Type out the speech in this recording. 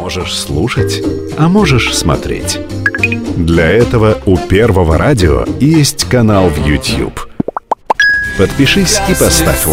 Можешь слушать, а можешь смотреть. Для этого у Первого радио есть канал в YouTube. Подпишись и поставь лайк.